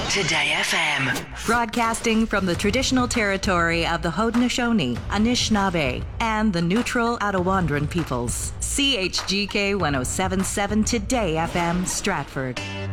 Today FM. Broadcasting from the traditional territory of the Haudenosaunee, Anishinaabe, and the neutral Attawandaron peoples. CHGK 1077 Today FM, Stratford.